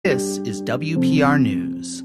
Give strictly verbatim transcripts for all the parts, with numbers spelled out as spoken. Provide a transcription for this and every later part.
This is W P R News.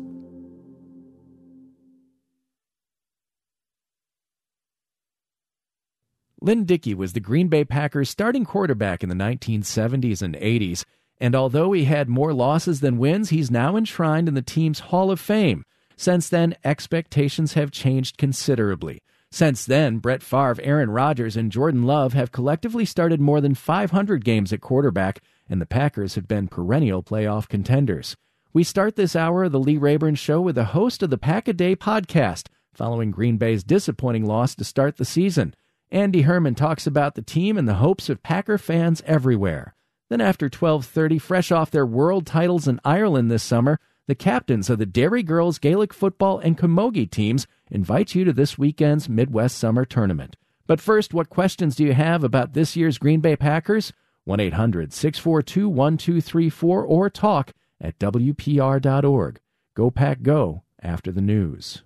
Lynn Dickey was the Green Bay Packers' starting quarterback in the nineteen seventies and eighties, and although he had more losses than wins, he's now enshrined in the team's Hall of Fame. Since then, expectations have changed considerably. Since then, Brett Favre, Aaron Rodgers, and Jordan Love have collectively started more than five hundred games at quarterback, and the Packers have been perennial playoff contenders. We start this hour of the Lee Rayburn Show with the host of the Pack-A-Day podcast, following Green Bay's disappointing loss to start the season. Andy Herman talks about the team and the hopes of Packer fans everywhere. Then after twelve thirty, fresh off their world titles in Ireland this summer, the captains of the Derry Girls Gaelic football and camogie teams invite you to this weekend's Midwest Summer Tournament. But first, what questions do you have about this year's Green Bay Packers? one eight hundred six four two one two three four or talk at W P R dot org. Go Pack Go after the news.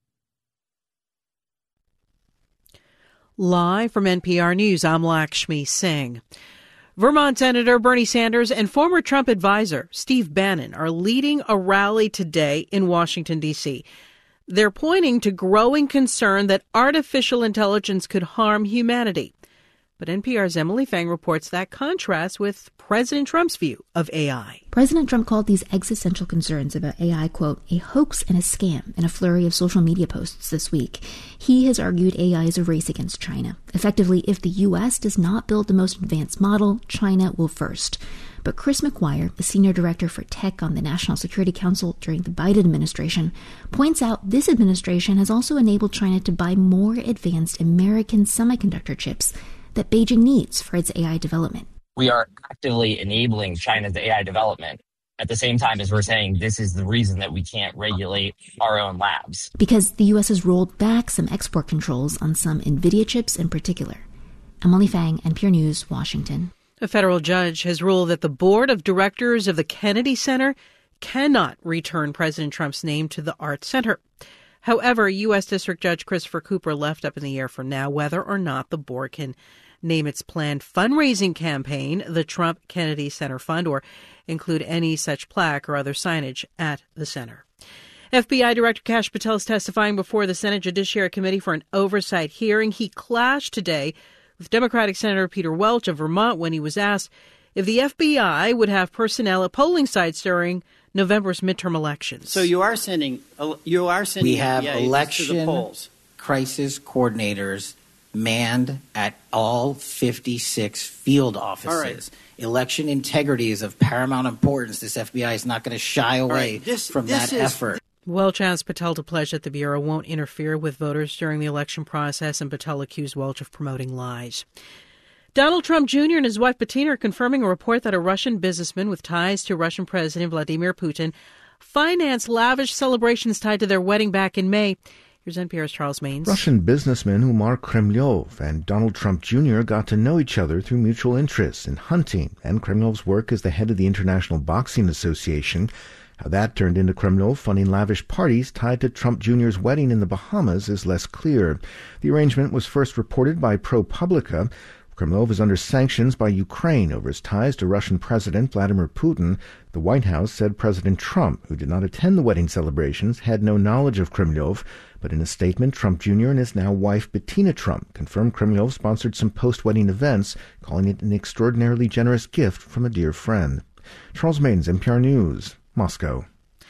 Live from N P R News, I'm Lakshmi Singh. Vermont Senator Bernie Sanders and former Trump advisor Steve Bannon are leading a rally today in Washington, D C. They're pointing to growing concern that artificial intelligence could harm humanity. But N P R's Emily Fang reports that contrasts with President Trump's view of A I. President Trump called these existential concerns about A I, quote, a hoax and a scam in a flurry of social media posts this week. He has argued A I is a race against China. Effectively, if the U S does not build the most advanced model, China will first. But Chris McGuire, the senior director for tech on the National Security Council during the Biden administration, points out this administration has also enabled China to buy more advanced American semiconductor chips that Beijing needs for its A I development. We are actively enabling China's A I development at the same time as we're saying this is the reason that we can't regulate our own labs. Because the U S has rolled back some export controls on some NVIDIA chips in particular. Emily Fang, N P R News, Washington. A federal judge has ruled that the board of directors of the Kennedy Center cannot return President Trump's name to the Art Center. However, U S. District Judge Christopher Cooper left up in the air for now whether or not the board can name its planned fundraising campaign the Trump Kennedy Center Fund, or include any such plaque or other signage at the center. F B I Director Kash Patel is testifying before the Senate Judiciary Committee for an oversight hearing. He clashed today with Democratic Senator Peter Welch of Vermont when he was asked if the F B I would have personnel at polling sites during November's midterm elections. So you are sending, you are sending we have F B I election to the polls. Crisis coordinators manned at all fifty-six field offices. All right. Election integrity is of paramount importance. This F B I is not going to shy away right. this, from this that is, effort. Welch asked Patel to pledge that the Bureau won't interfere with voters during the election process, and Patel accused Welch of promoting lies. Donald Trump Junior and his wife Bettina are confirming a report that a Russian businessman with ties to Russian President Vladimir Putin financed lavish celebrations tied to their wedding back in May. Here's N P R's Charles Maines. Russian businessman Umar Kremlov and Donald Trump Junior got to know each other through mutual interests in hunting and Kremlov's work as the head of the International Boxing Association. How that turned into Kremlov funding lavish parties tied to Trump Junior's wedding in the Bahamas is less clear. The arrangement was first reported by ProPublica. Kremlov is under sanctions by Ukraine over his ties to Russian President Vladimir Putin. The White House said President Trump, who did not attend the wedding celebrations, had no knowledge of Kremlov. But in a statement, Trump Junior and his now wife Bettina Trump confirmed Kremlov sponsored some post-wedding events, calling it an extraordinarily generous gift from a dear friend. Charles Maines, N P R News, Moscow.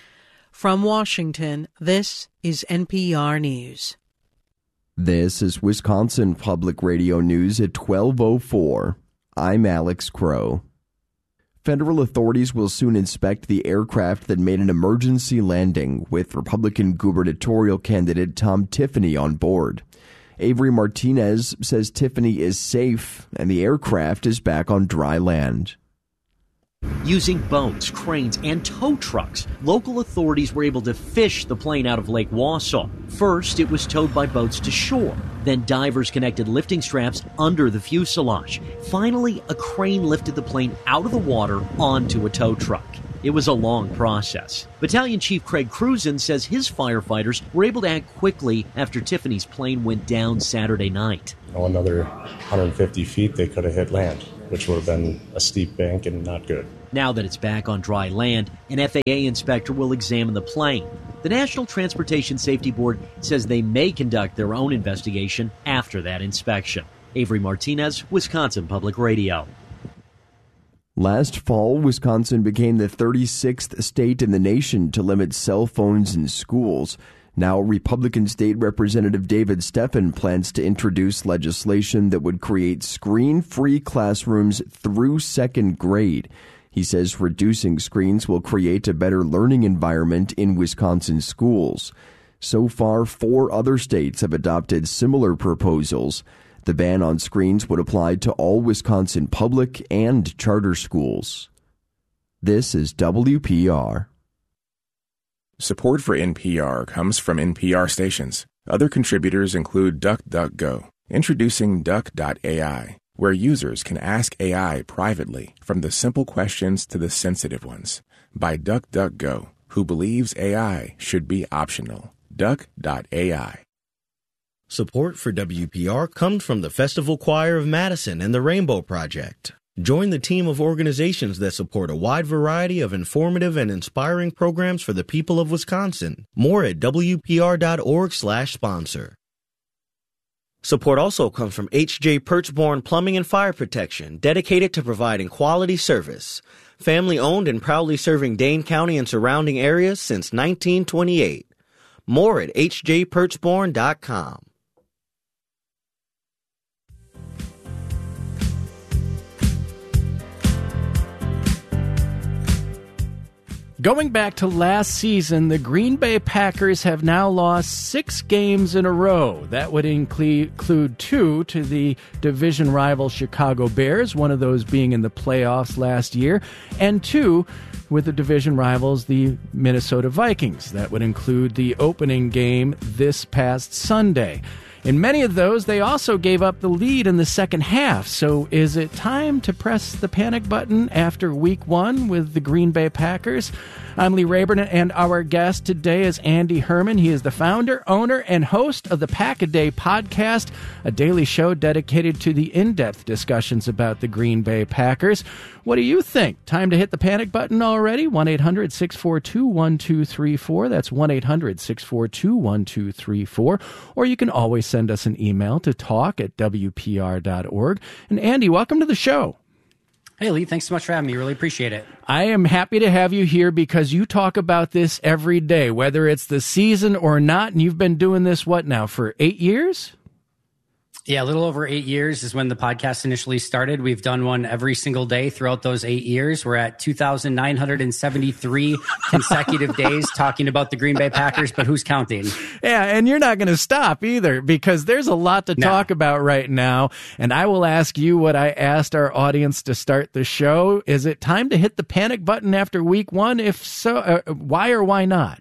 From Washington, this is N P R News. This is Wisconsin Public Radio News at twelve oh four. I'm Alex Crow. Federal authorities will soon inspect the aircraft that made an emergency landing with Republican gubernatorial candidate Tom Tiffany on board. Avery Martinez says Tiffany is safe and the aircraft is back on dry land. Using boats, cranes, and tow trucks, local authorities were able to fish the plane out of Lake Wausau. First, it was towed by boats to shore. Then divers connected lifting straps under the fuselage. Finally, a crane lifted the plane out of the water onto a tow truck. It was a long process. Battalion Chief Craig Cruzen says his firefighters were able to act quickly after Tiffany's plane went down Saturday night. Oh, another one hundred fifty feet, they could have hit land, which would have been a steep bank and not good. Now that it's back on dry land, an F A A inspector will examine the plane. The National Transportation Safety Board says they may conduct their own investigation after that inspection. Avery Martinez, Wisconsin Public Radio. Last fall, Wisconsin became the thirty-sixth state in the nation to limit cell phones in schools. Now, Republican State Representative David Steffen plans to introduce legislation that would create screen-free classrooms through second grade. He says reducing screens will create a better learning environment in Wisconsin schools. So far, four other states have adopted similar proposals. The ban on screens would apply to all Wisconsin public and charter schools. This is W P R. Support for N P R comes from N P R stations. Other contributors include DuckDuckGo, introducing Duck dot A I, where users can ask A I privately, from the simple questions to the sensitive ones, by DuckDuckGo, who believes A I should be optional. Duck dot A I. Support for W P R comes from the Festival Choir of Madison and the Rainbow Project. Join the team of organizations that support a wide variety of informative and inspiring programs for the people of Wisconsin. More at W P R dot org slash sponsor. Support also comes from H J Perchborn Plumbing and Fire Protection, dedicated to providing quality service. Family owned and proudly serving Dane County and surrounding areas since nineteen twenty-eight. More at H J Perchborn dot com. Going back to last season, the Green Bay Packers have now lost six games in a row. That would include two to the division rival Chicago Bears, one of those being in the playoffs last year, and two with the division rivals, the Minnesota Vikings. That would include the opening game this past Sunday. In many of those, they also gave up the lead in the second half. So is it time to press the panic button after week one with the Green Bay Packers? I'm Lee Rayburn, and our guest today is Andy Herman. He is the founder, owner, and host of the Pack-A-Day podcast, a daily show dedicated to the in-depth discussions about the Green Bay Packers. What do you think? Time to hit the panic button already? one eight hundred six four two one two three four. That's one eight hundred six four two one two three four. Or you can always send us an email to talk at W P R dot org. And Andy, welcome to the show. Hey, Lee, thanks so much for having me. Really appreciate it. I am happy to have you here because you talk about this every day, whether it's the season or not. And you've been doing this, what now, for eight years? Yeah, a little over eight years is when the podcast initially started. We've done one every single day throughout those eight years. We're at two thousand nine hundred seventy-three consecutive days talking about the Green Bay Packers, but who's counting? Yeah, and you're not going to stop either because there's a lot to no. talk about right now. And I will ask you what I asked our audience to start the show. Is it time to hit the panic button after week one? If so, uh, why or why not?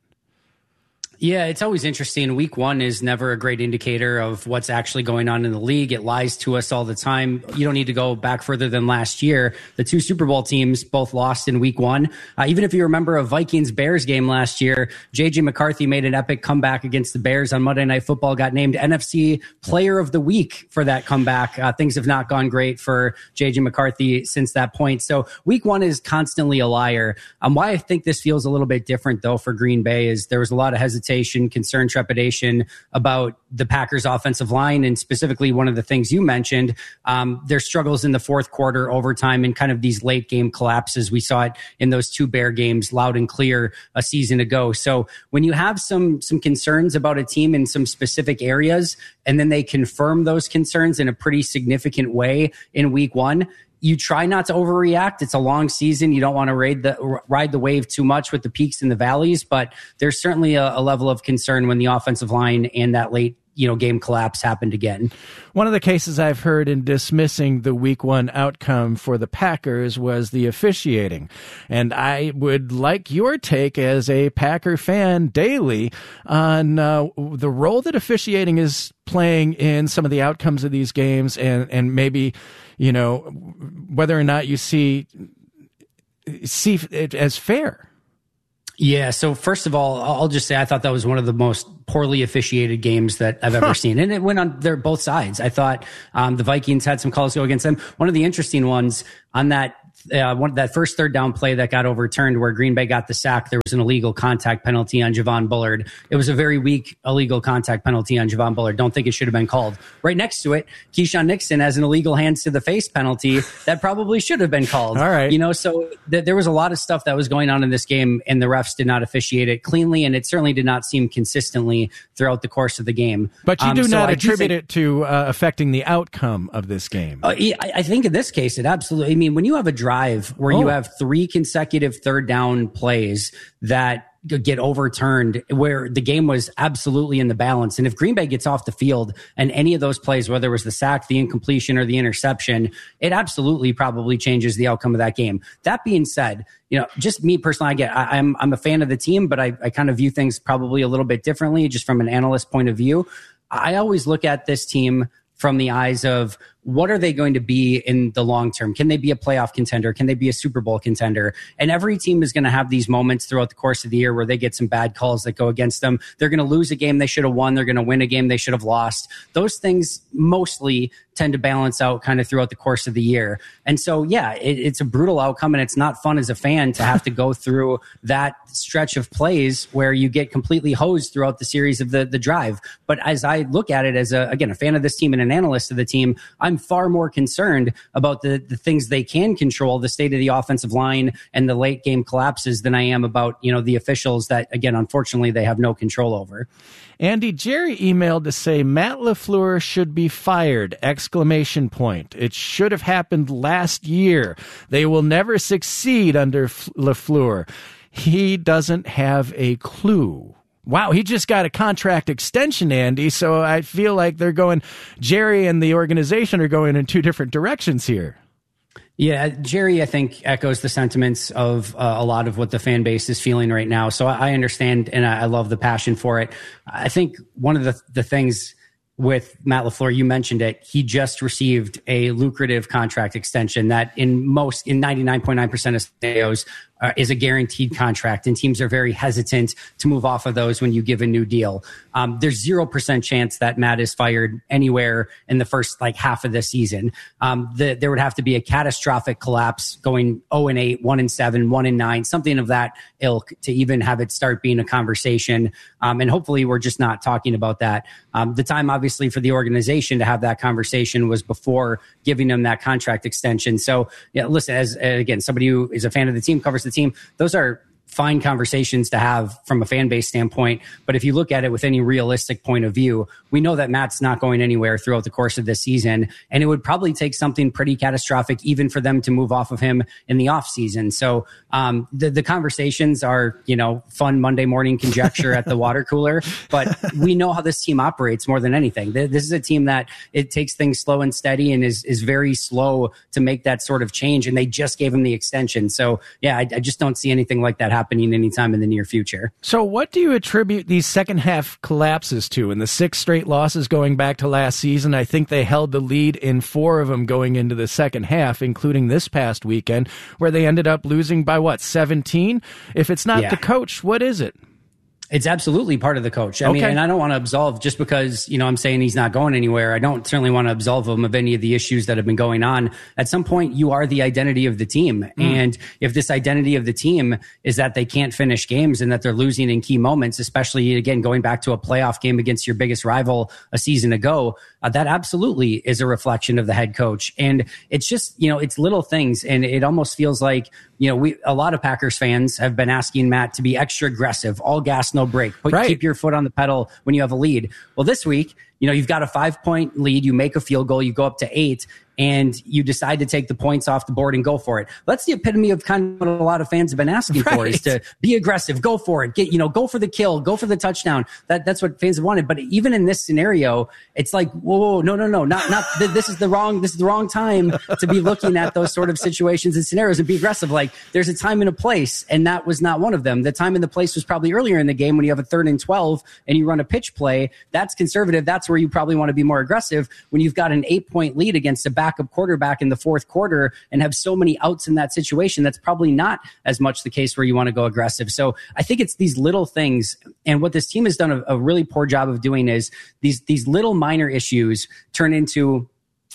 Yeah, it's always interesting. Week one is never a great indicator of what's actually going on in the league. It lies to us all the time. You don't need to go back further than last year. The two Super Bowl teams both lost in week one. Uh, even if you remember a Vikings-Bears game last year, J J McCarthy made an epic comeback against the Bears on Monday Night Football, got named N F C Player of the Week for that comeback. Uh, things have not gone great for J J McCarthy since that point. So week one is constantly a liar. Um, why I think this feels a little bit different, though, for Green Bay is there was a lot of hesitation, concern, trepidation about the Packers offensive line. And specifically, one of the things you mentioned, um, their struggles in the fourth quarter, overtime, and kind of these late game collapses. We saw it in those two Bear games loud and clear a season ago. So when you have some, some concerns about a team in some specific areas, and then they confirm those concerns in a pretty significant way in week one, you try not to overreact. It's a long season. You don't want to ride the ride the wave too much with the peaks and the valleys, but there's certainly a, a level of concern when the offensive line and that late, you know, game collapse happened again. One of the cases I've heard in dismissing the week one outcome for the Packers was the officiating. And I would like your take as a Packer fan daily on uh, the role that officiating is playing in some of the outcomes of these games, and, and maybe, you know, whether or not you see, see it as fair. Yeah. So first of all, I'll just say I thought that was one of the most poorly officiated games that I've ever huh. seen. And it went on their both sides. I thought um, the Vikings had some calls go against them. One of the interesting ones on that uh, one, that first third down play that got overturned where Green Bay got the sack, there was an illegal contact penalty on Javon Bullard. It was a very weak illegal contact penalty on Javon Bullard. Don't think it should have been called. Right next to it, Keyshawn Nixon has an illegal hands to the face penalty that probably should have been called. All right. You know, so th- there was a lot of stuff that was going on in this game, and the refs did not officiate it cleanly, and it certainly did not seem consistently throughout the course of the game. But you Um, do so not I do attribute think- it to uh, affecting the outcome of this game. Uh, I, I think in this case, it absolutely, I mean, when you have a drive where you Oh. have three consecutive third down plays that get overturned, where the game was absolutely in the balance. And if Green Bay gets off the field and any of those plays, whether it was the sack, the incompletion, or the interception, it absolutely probably changes the outcome of that game. That being said, you know, just me personally, I get, I, I'm, I'm a fan of the team, but I, I kind of view things probably a little bit differently, just from an analyst point of view. I always look at this team from the eyes of what are they going to be in the long term? Can they be a playoff contender? Can they be a Super Bowl contender? And every team is going to have these moments throughout the course of the year where they get some bad calls that go against them. They're going to lose a game they should have won. They're going to win a game they should have lost. Those things mostly tend to balance out kind of throughout the course of the year. And so, yeah, it, it's a brutal outcome, and it's not fun as a fan to have to go through that stretch of plays where you get completely hosed throughout the series of the, the drive. But as I look at it as, a, again, a fan of this team and an analyst of the team, I'm far more concerned about the, the things they can control, the state of the offensive line and the late game collapses, than I am about, you know, the officials that, again, unfortunately, they have no control over. Andy, Jerry emailed to say Matt LaFleur should be fired, exclamation point. It should have happened last year. They will never succeed under LaFleur. He doesn't have a clue. Wow, he just got a contract extension, Andy, so I feel like they're going, Jerry and the organization are going in two different directions here. Yeah, Jerry, I think, echoes the sentiments of uh, a lot of what the fan base is feeling right now. So I, I understand, and I, I love the passion for it. I think one of the, the things with Matt LaFleur, you mentioned it, he just received a lucrative contract extension that in most, in ninety-nine point nine percent of scenarios, Uh, is a guaranteed contract, and teams are very hesitant to move off of those when you give a new deal. Um, there's zero percent chance that Matt is fired anywhere in the first like half of the season. Um, the, there would have to be a catastrophic collapse, going oh and eight, one and seven, one and nine, something of that ilk, to even have it start being a conversation. Um, and hopefully, we're just not talking about that. Um, the time, obviously, for the organization to have that conversation was before giving them that contract extension. So, yeah, listen, as again, somebody who is a fan of the team, covers the team, those are fine conversations to have from a fan base standpoint. But if you look at it with any realistic point of view, we know that Matt's not going anywhere throughout the course of this season. And it would probably take something pretty catastrophic even for them to move off of him in the off season. So um, the, the conversations are, you know, fun Monday morning conjecture at the water cooler. But we know how this team operates more than anything. This is a team that it takes things slow and steady and is, is very slow to make that sort of change. And they just gave him the extension. So yeah, I, I just don't see anything like that happening anytime in the near future. So what do you attribute these second half collapses to? In the six straight losses going back to last season, I think they held the lead in four of them going into the second half, including this past weekend, where they ended up losing by what, seventeen? If it's not yeah. the coach, what is it? It's absolutely part of the coach. I okay. mean, and I don't want to absolve just because, you know, I'm saying he's not going anywhere. I don't certainly want to absolve him of any of the issues that have been going on. At some point, you are the identity of the team. Mm. And if this identity of the team is that they can't finish games and that they're losing in key moments, especially, again, going back to a playoff game against your biggest rival a season ago, uh, that absolutely is a reflection of the head coach. And it's just, you know, it's little things. And it almost feels like, you know, we, a lot of Packers fans have been asking Matt to be extra aggressive, all gas, no break. Put, right. Keep your foot on the pedal when you have a lead. Well, this week, you know, you've got a five point lead. You make a field goal, you go up to eight, and you decide to take the points off the board and go for it. That's the epitome of kind of what a lot of fans have been asking right. for, is to be aggressive, go for it, get, you know, go for the kill, go for the touchdown. That that's what fans have wanted. But even in this scenario, it's like, whoa, whoa no, no, no, not, not, this is the wrong, this is the wrong time to be looking at those sort of situations and scenarios and be aggressive. Like, there's a time and a place, and that was not one of them. The time and the place was probably earlier in the game when you have a third and twelve and you run a pitch play. That's conservative. That's where you probably want to be more aggressive. When you've got an eight point lead against a backup quarterback in the fourth quarter and have so many outs in that situation, that's probably not as much the case where you want to go aggressive. So I think it's these little things. And what this team has done a, a really poor job of doing is these, these little minor issues turn into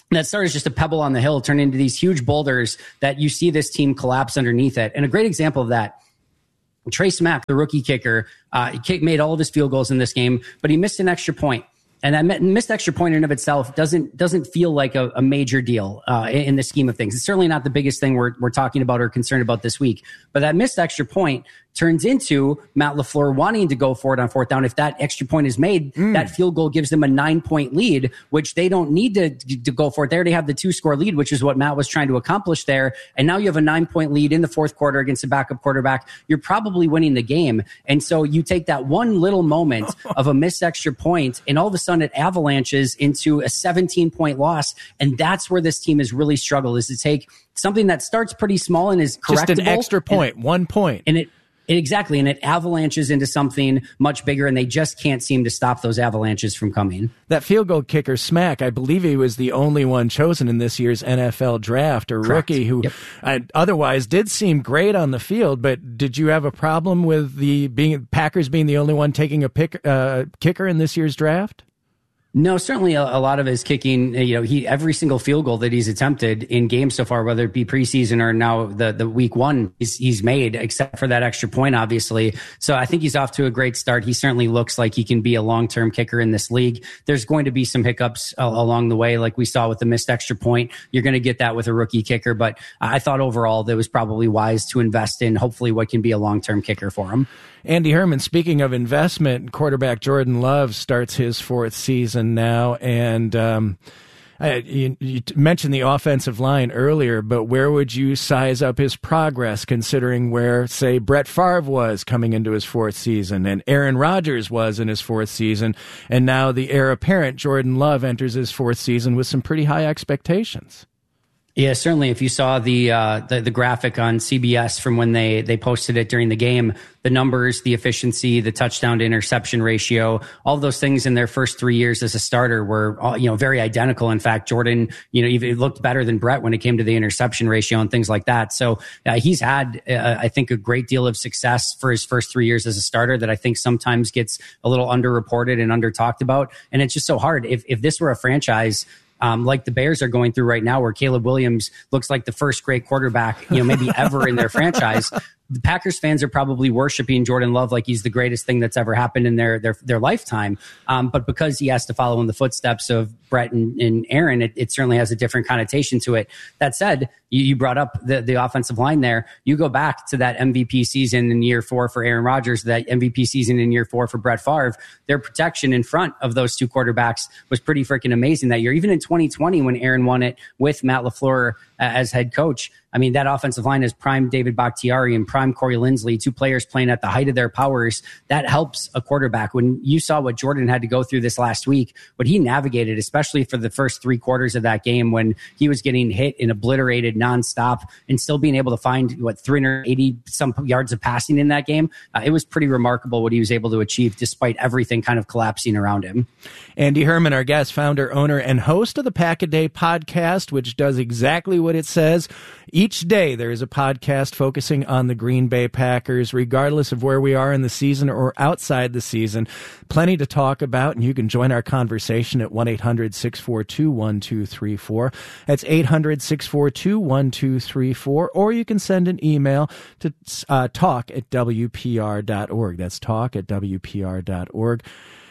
that started as just a pebble on the hill turned into these huge boulders that you see this team collapse underneath it. And a great example of that, Trace Mack, the rookie kicker, uh, he made all of his field goals in this game, but he missed an extra point. And that missed extra point in and of itself doesn't doesn't feel like a, a major deal uh, in, in the scheme of things. It's certainly not the biggest thing we're we're talking about or concerned about this week. But that missed extra point turns into Matt LaFleur wanting to go for it on fourth down. If that extra point is made, mm. that field goal gives them a nine-point lead, which they don't need to, to go for it. They already have the two-score lead, which is what Matt was trying to accomplish there. And now you have a nine-point lead in the fourth quarter against a backup quarterback. You're probably winning the game. And so you take that one little moment of a missed extra point, and all of a sudden it avalanches into a seventeen-point loss. And that's where this team has really struggled, is to take something that starts pretty small and is correctable. Just an extra point, and, one point. And it Exactly. And it avalanches into something much bigger, and they just can't seem to stop those avalanches from coming. That field goal kicker, Smack, I believe he was the only one chosen in this year's N F L draft, a Correct. rookie who yep. uh, otherwise did seem great on the field. But did you have a problem with the being Packers being the only one taking a pick, uh, kicker in this year's draft? No, certainly a, a lot of his kicking, you know, he every single field goal that he's attempted in games so far, whether it be preseason or now the, the week one, he's, he's made, except for that extra point, obviously. So I think he's off to a great start. He certainly looks like he can be a long-term kicker in this league. There's going to be some hiccups uh, along the way, like we saw with the missed extra point. You're going to get that with a rookie kicker, but I thought overall that was probably wise to invest in hopefully what can be a long-term kicker for him. Andy Herman, speaking of investment, quarterback Jordan Love starts his fourth season now. And um, I, you, you mentioned the offensive line earlier, but where would you size up his progress considering where, say, Brett Favre was coming into his fourth season and Aaron Rodgers was in his fourth season, and now the heir apparent Jordan Love enters his fourth season with some pretty high expectations? Yeah, certainly. If you saw the, uh, the the graphic on C B S from when they they posted it during the game, the numbers, the efficiency, the touchdown to interception ratio, all of those things in their first three years as a starter were all, you know, very identical. In fact, Jordan, you know, even looked better than Brett when it came to the interception ratio and things like that. So uh, he's had, uh, I think, a great deal of success for his first three years as a starter that I think sometimes gets a little underreported and under talked about. And it's just so hard. If if this were a franchise, Um, like the Bears are going through right now, where Caleb Williams looks like the first great quarterback, you know, maybe ever in their franchise. The Packers fans are probably worshiping Jordan Love like he's the greatest thing that's ever happened in their their, their lifetime. Um, but because he has to follow in the footsteps of Brett and, and Aaron, it, it certainly has a different connotation to it. That said, you, you brought up the, the offensive line there. You go back to that M V P season in year four for Aaron Rodgers, that M V P season in year four for Brett Favre. Their protection in front of those two quarterbacks was pretty freaking amazing that year. Even in twenty twenty, when Aaron won it with Matt LaFleur uh, as head coach, I mean, that offensive line is prime David Bakhtiari and prime Corey Linsley, two players playing at the height of their powers. That helps a quarterback. When you saw what Jordan had to go through this last week, what he navigated, especially for the first three quarters of that game when he was getting hit and obliterated nonstop and still being able to find, what, three hundred eighty some yards of passing in that game, uh, it was pretty remarkable what he was able to achieve despite everything kind of collapsing around him. Andy Herman, our guest, founder, owner, and host of the Pack-A-Day podcast, which does exactly what it says. Each day there is a podcast focusing on the Green Bay Packers, regardless of where we are in the season or outside the season. Plenty to talk about, and you can join our conversation at one eight hundred six four two one two three four. That's eight hundred six four two one two three four, or you can send an email to uh, talk at W P R dot org. That's talk at W P R dot org.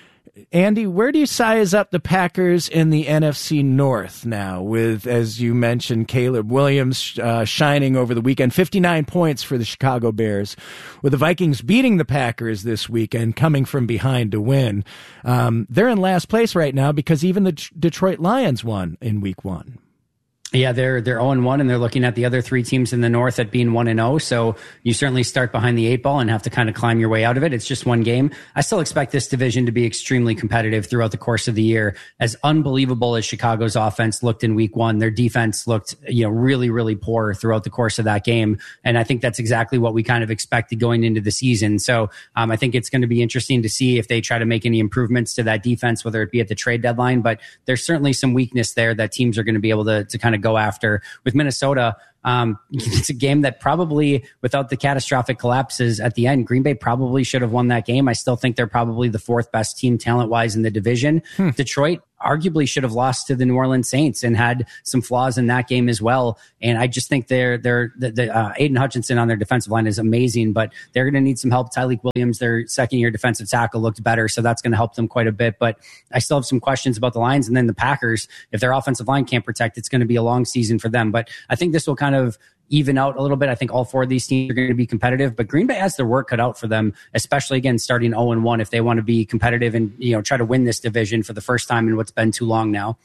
Andy, where do you size up the Packers in the N F C North now with, as you mentioned, Caleb Williams uh, shining over the weekend, fifty-nine points for the Chicago Bears, with the Vikings beating the Packers this weekend, coming from behind to win. Um, they're in last place right now because even the D- Detroit Lions won in week one. Yeah, they're they're oh and one, and they're looking at the other three teams in the North at being one and oh. So you certainly start behind the eight ball and have to kind of climb your way out of it. It's just one game. I still expect this division to be extremely competitive throughout the course of the year. As unbelievable as Chicago's offense looked in week one, their defense looked, you know, really, really poor throughout the course of that game. And I think that's exactly what we kind of expected going into the season. So um, I think it's going to be interesting to see if they try to make any improvements to that defense, whether it be at the trade deadline. But there's certainly some weakness there that teams are going to be able to, to kind of go after. With Minnesota, um, it's a game that probably, without the catastrophic collapses at the end, Green Bay probably should have won that game. I still think they're probably the fourth best team talent-wise in the division. Hmm. Detroit, arguably should have lost to the New Orleans Saints and had some flaws in that game as well. And I just think they're, they're, the, the uh, Aiden Hutchinson on their defensive line is amazing, but they're going to need some help. Tyleek Williams, their second year defensive tackle, looked better. So that's going to help them quite a bit. But I still have some questions about the Lions. And then the Packers, if their offensive line can't protect, it's going to be a long season for them. But I think this will kind of even out a little bit. I think all four of these teams are going to be competitive, but Green Bay has their work cut out for them, especially again starting oh and one if they want to be competitive and, you know, try to win this division for the first time in what's been too long now.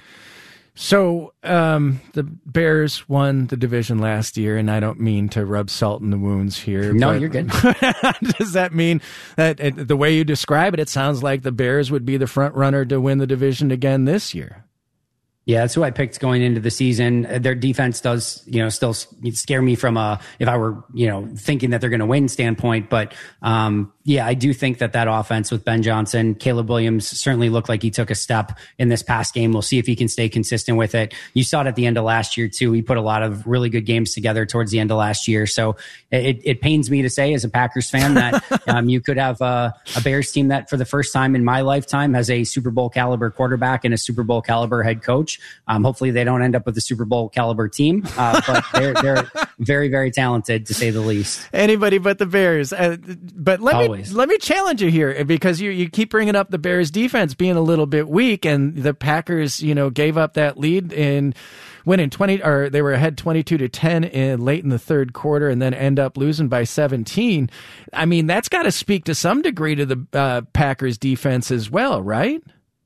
So um, the Bears won the division last year, and I don't mean to rub salt in the wounds here. No, but you're good. Does that mean that uh, the way you describe it, it sounds like the Bears would be the front runner to win the division again this year? Yeah, that's who I picked going into the season. Their defense does, you know, still scare me from a, if I were, you know, thinking that they're going to win standpoint. But, um, yeah, I do think that that offense with Ben Johnson, Caleb Williams certainly looked like he took a step in this past game. We'll see if he can stay consistent with it. You saw it at the end of last year too. He put a lot of really good games together towards the end of last year. So it, it pains me to say as a Packers fan that, um, you could have a, a Bears team that for the first time in my lifetime has a Super Bowl caliber quarterback and a Super Bowl caliber head coach. Um, hopefully they don't end up with a Super Bowl caliber team, uh, but they're, they're very, very talented to say the least. Anybody but the Bears. Uh, but let Always. me let me challenge you here, because you, you keep bringing up the Bears defense being a little bit weak, and the Packers, you know, gave up that lead in winning twenty, or they were ahead twenty-two to ten in late in the third quarter, and then end up losing by seventeen. I mean, that's got to speak to some degree to the uh, Packers defense as well, right?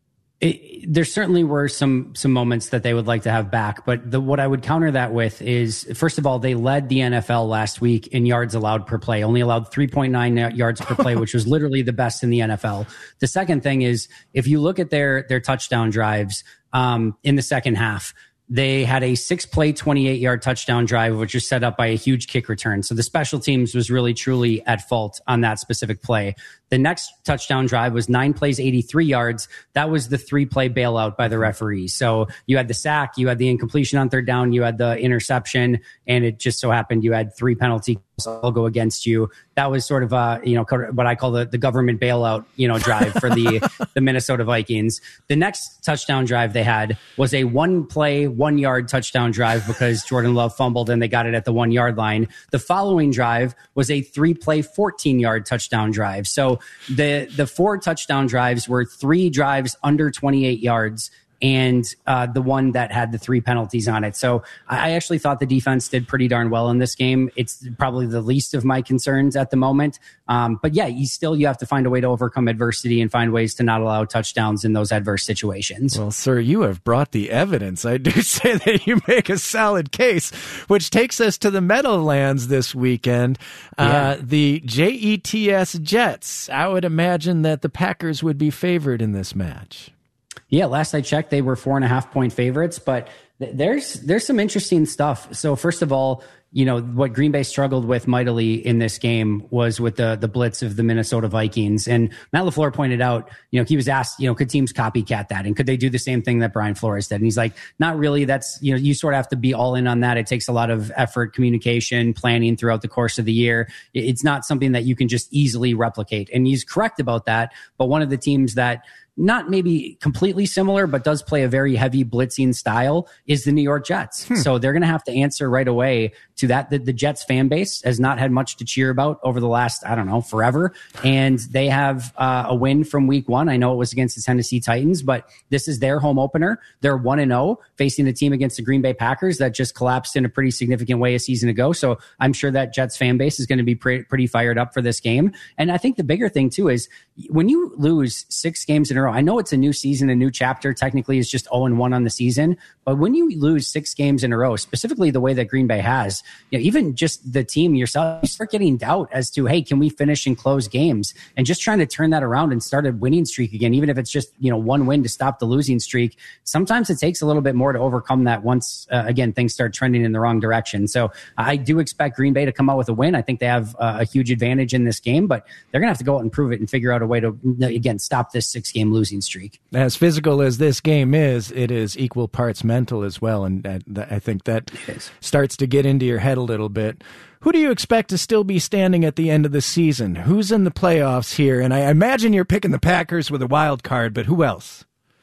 It, there certainly were some some moments that they would like to have back, but the, what I would counter that with is, first of all, they led the N F L last week in yards allowed per play, only allowed three point nine yards per play, which was literally the best in the N F L. The second thing is, if you look at their their touchdown drives um, in the second half, they had a six-play, twenty-eight-yard touchdown drive, which was set up by a huge kick return. So the special teams was really, truly at fault on that specific play. The next touchdown drive was nine plays, eighty-three yards. That was the three-play bailout by the referee. So you had the sack, you had the incompletion on third down, you had the interception, and it just so happened you had three penalties all go against you. That was sort of a, you know, what I call the, the government bailout, you know, drive for the, the Minnesota Vikings. The next touchdown drive they had was a one play, one yard touchdown drive because Jordan Love fumbled and they got it at the one yard line. The following drive was a three play, fourteen yard touchdown drive. So the, the four touchdown drives were three drives under twenty-eight yards. And uh, the one that had the three penalties on it. So I actually thought the defense did pretty darn well in this game. It's probably the least of my concerns at the moment. Um, but yeah, you still you have to find a way to overcome adversity and find ways to not allow touchdowns in those adverse situations. Well, sir, you have brought the evidence. I do say that you make a solid case, which takes us to the Meadowlands this weekend. Yeah. Uh, the J E T S Jets. I would imagine that the Packers would be favored in this match. Yeah, last I checked, they were four and a half point favorites, but th- there's there's some interesting stuff. So first of all, you know, what Green Bay struggled with mightily in this game was with the the blitz of the Minnesota Vikings. And Matt LaFleur pointed out, you know, he was asked, you know, could teams copycat that? And could they do the same thing that Brian Flores did? And he's like, not really. That's, you know, you sort of have to be all in on that. It takes a lot of effort, communication, planning throughout the course of the year. It's not something that you can just easily replicate. And he's correct about that. But one of the teams that not maybe completely similar, but does play a very heavy blitzing style is the New York Jets. Hmm. So they're going to have to answer right away to that. The, the Jets fan base has not had much to cheer about over the last, I don't know, forever. And they have uh, a win from week one. I know it was against the Tennessee Titans, but this is their home opener. They're one and oh facing a team against the Green Bay Packers that just collapsed in a pretty significant way a season ago. So I'm sure that Jets fan base is going to be pre- pretty fired up for this game. And I think the bigger thing too is when you lose six games in a row, I know it's a new season, a new chapter. Technically, it's just oh and one on the season. But when you lose six games in a row, specifically the way that Green Bay has, you know, even just the team yourself, you start getting doubt as to, hey, can we finish and close games? And just trying to turn that around and start a winning streak again, even if it's just, you know, one win to stop the losing streak. Sometimes it takes a little bit more to overcome that once, uh, again, things start trending in the wrong direction. So I do expect Green Bay to come out with a win. I think they have uh, a huge advantage in this game, but they're going to have to go out and prove it and figure out a way to, again, stop this six-game losing streak. As physical as this game is, it is equal parts mental as well, and I think that starts to get into your head a little bit. Who do you expect to still be standing at the end of the season? Who's in the playoffs here? And I imagine you're picking the Packers with a wild card, but who else?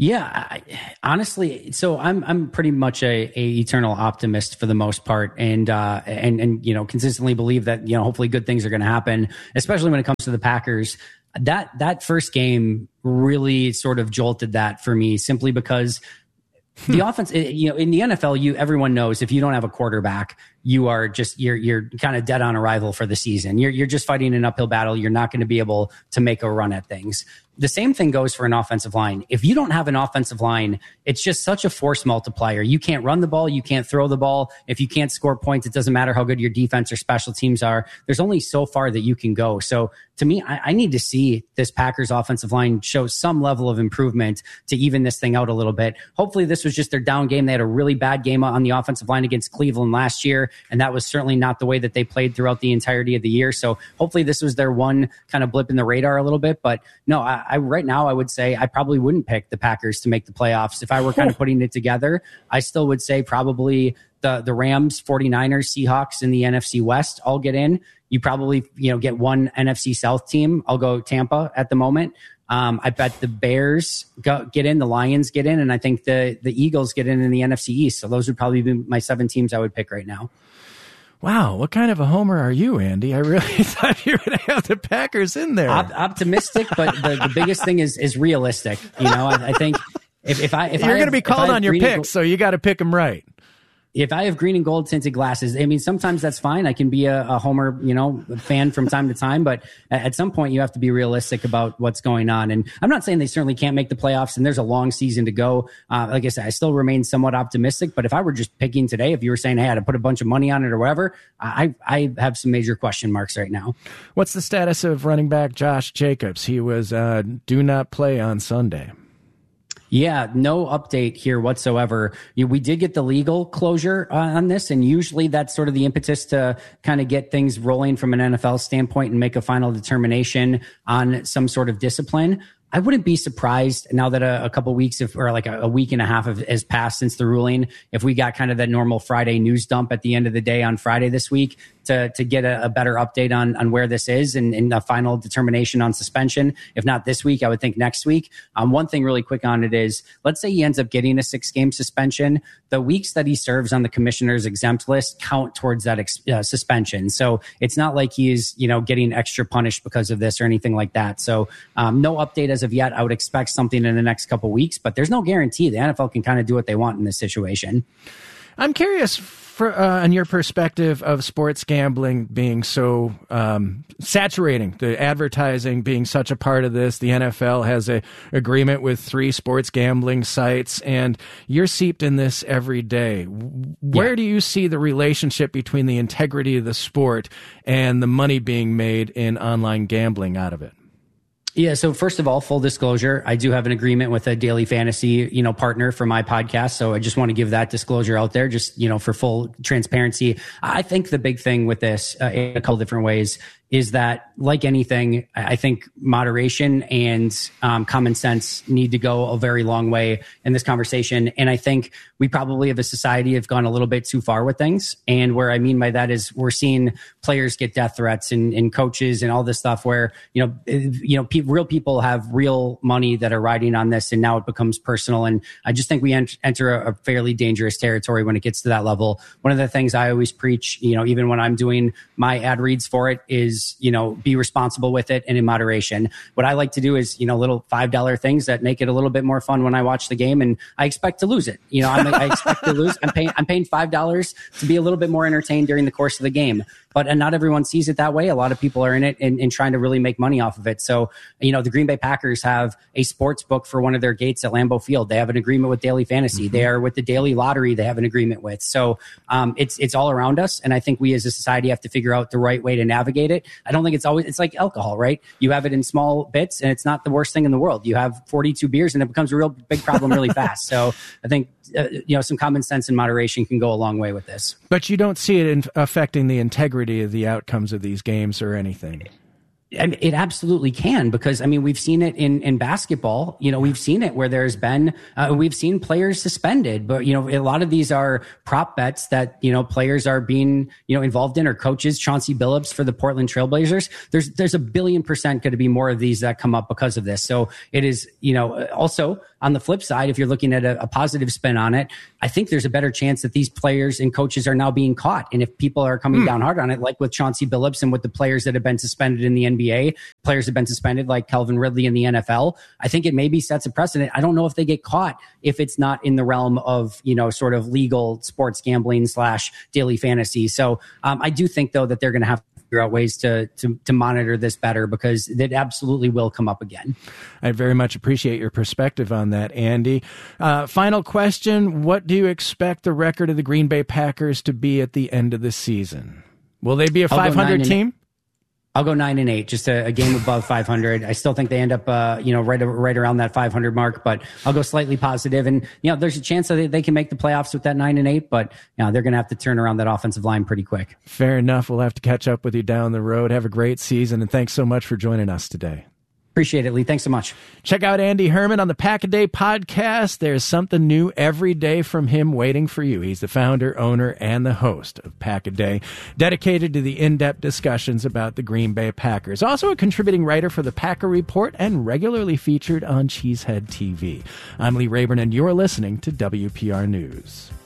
Yeah, I, honestly, so I'm I'm pretty much a, a eternal optimist for the most part, and uh, and and you know consistently believe that you know hopefully good things are going to happen, especially when it comes to the Packers. That that first game really sort of jolted that for me, simply because the offense, you know, in the N F L, you everyone knows if you don't have a quarterback, you are just you're you're kind of dead on arrival for the season. You're you're just fighting an uphill battle. You're not going to be able to make a run at things. The same thing goes for an offensive line. If you don't have an offensive line, it's just such a force multiplier. You can't run the ball. You can't throw the ball. If you can't score points, it doesn't matter how good your defense or special teams are. There's only so far that you can go. So to me, I, I need to see this Packers offensive line show some level of improvement to even this thing out a little bit. Hopefully this was just their down game. They had a really bad game on the offensive line against Cleveland last year, and that was certainly not the way that they played throughout the entirety of the year. So hopefully this was their one kind of blip in the radar a little bit. But no, I, I right now I would say I probably wouldn't pick the Packers to make the playoffs. If I were kind of putting it together, I still would say probably the the Rams, forty-niners, Seahawks in the N F C West all get in. You probably, you know, get one N F C South team. I'll go Tampa at the moment. Um, I bet the Bears go, get in, the Lions get in, and I think the the Eagles get in in the N F C East. So those would probably be my seven teams I would pick right now. Wow, what kind of a homer are you, Andy? I really thought you were going to have the Packers in there. Op- optimistic, but the, the biggest thing is is realistic. You know, I, I think if, if I if you're going to be called on your picks, so you got to pick them right. If I have green and gold tinted glasses, I mean, sometimes that's fine. I can be a, a homer, you know, fan from time to time, but at some point you have to be realistic about what's going on. And I'm not saying they certainly can't make the playoffs, and there's a long season to go. Uh, like I said, I still remain somewhat optimistic, but if I were just picking today, if you were saying, hey, I had to put a bunch of money on it or whatever, I, I have some major question marks right now. What's the status of running back Josh Jacobs? He was uh, do not play on Sunday. Yeah, no update here whatsoever. We did get the legal closure uh, on this, and usually that's sort of the impetus to kind of get things rolling from an N F L standpoint and make a final determination on some sort of discipline. I wouldn't be surprised now that a, a couple weeks of, or like a, a week and a half of, has passed since the ruling, if we got kind of that normal Friday news dump at the end of the day on Friday this week to to get a, a better update on on where this is and, and a final determination on suspension. If not this week, I would think next week. Um, one thing really quick on it is, let's say he ends up getting a six game suspension. The weeks that he serves on the commissioner's exempt list count towards that ex, uh, suspension. So it's not like he's, you know, getting extra punished because of this or anything like that. So um, no update as of yet. I would expect something in the next couple weeks, but there's no guarantee. The N F L can kind of do what they want in this situation. I'm curious for, uh, on your perspective of sports gambling being so um, saturating, the advertising being such a part of this. The N F L has a agreement with three sports gambling sites, and you're seeped in this every day. Where yeah. do you see the relationship between the integrity of the sport and the money being made in online gambling out of it? Yeah. So first of all, full disclosure, I do have an agreement with a daily fantasy, you know, partner for my podcast. So I just want to give that disclosure out there, just, you know, for full transparency. I think the big thing with this uh, in a couple different ways is that, like anything, I think moderation and um, common sense need to go a very long way in this conversation. And I think we probably, as a society, have gone a little bit too far with things. And where I mean by that is we're seeing players get death threats and, and coaches and all this stuff where, you know, you know, pe- real people have real money that are riding on this, and now it becomes personal. And I just think we ent- enter a, a fairly dangerous territory when it gets to that level. One of the things I always preach, you know, even when I'm doing my ad reads for it, is you know, be responsible with it and in moderation. What I like to do is, you know, little five dollar things that make it a little bit more fun when I watch the game, and I expect to lose it. You know, I'm, I expect to lose. I'm paying, I'm paying five dollars to be a little bit more entertained during the course of the game. But and not everyone sees it that way. A lot of people are in it and, and trying to really make money off of it. So, you know, the Green Bay Packers have a sports book for one of their gates at Lambeau Field. They have an agreement with Daily Fantasy. Mm-hmm. They are with the Daily Lottery. They have an agreement with. So um, it's it's all around us. And I think we as a society have to figure out the right way to navigate it. I don't think it's always, it's like alcohol, right? You have it in small bits and it's not the worst thing in the world. You have forty-two beers and it becomes a real big problem really fast. So I think, uh, you know, some common sense and moderation can go a long way with this. But you don't see it in affecting the integrity of the outcomes of these games or anything. I mean, it absolutely can, because I mean, we've seen it in, in basketball. You know, we've seen it where there's been, uh, we've seen players suspended, but you know, a lot of these are prop bets that, you know, players are being, you know, involved in, or coaches. Chauncey Billups for the Portland Trailblazers. There's, there's a billion percent going to be more of these that come up because of this. So it is, you know, also on the flip side, if you're looking at a, a positive spin on it, I think there's a better chance that these players and coaches are now being caught. And if people are coming mm. down hard on it, like with Chauncey Billups and with the players that have been suspended in the N B A, players have been suspended like Calvin Ridley in the N F L, I think it maybe sets a precedent. I don't know if they get caught if it's not in the realm of, you know, sort of legal sports gambling slash daily fantasy. So um, I do think, though, that they're going to have to figure out ways to, to to monitor this better, because it absolutely will come up again. I very much appreciate your perspective on that, Andy. Uh, final question. What do you expect the record of the Green Bay Packers to be at the end of the season? Will they be a five hundred team? I'll go nine and eight, just a, a game above five hundred. I still think they end up, uh, you know, right right around that five hundred mark, but I'll go slightly positive. And, you know, there's a chance that they, they can make the playoffs with that nine and eight, but, you know, they're going to have to turn around that offensive line pretty quick. Fair enough. We'll have to catch up with you down the road. Have a great season, and thanks so much for joining us today. Appreciate it, Lee. Thanks so much. Check out Andy Herman on the Pack a Day podcast. There's something new every day from him waiting for you. He's the founder, owner, and the host of Pack a Day, dedicated to the in-depth discussions about the Green Bay Packers. Also a contributing writer for the Packer Report and regularly featured on Cheesehead T V. I'm Lee Rayburn, and you're listening to W P R News.